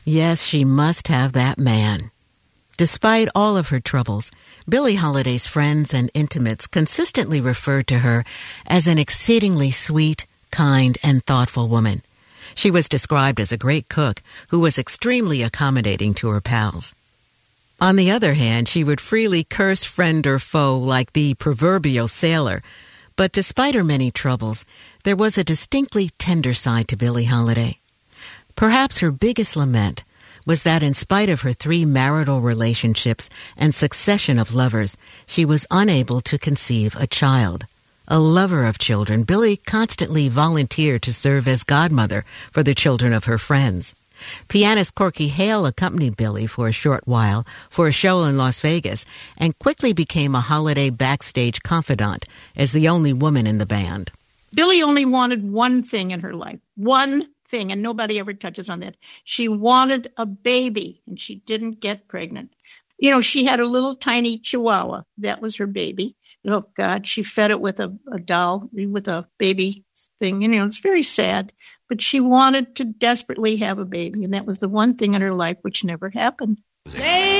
Yes, she must have that man. Despite all of her troubles, Billie Holiday's friends and intimates consistently referred to her as an exceedingly sweet, kind, and thoughtful woman. She was described as a great cook who was extremely accommodating to her pals. On the other hand, she would freely curse friend or foe like the proverbial sailor. But despite her many troubles, there was a distinctly tender side to Billie Holiday. Perhaps her biggest lament was that in spite of her 3 marital relationships and succession of lovers, she was unable to conceive a child. A lover of children, Billie constantly volunteered to serve as godmother for the children of her friends. Pianist Corky Hale accompanied Billie for a short while for a show in Las Vegas and quickly became a Holiday backstage confidant as the only woman in the band. Billie only wanted one thing in her life, one thing, and nobody ever touches on that. She wanted a baby, and she didn't get pregnant. You know, she had a little tiny chihuahua. That was her baby. Oh, God, she fed it with a doll, with a baby thing. You know, it's very sad. But she wanted to desperately have a baby, and that was the one thing in her life which never happened.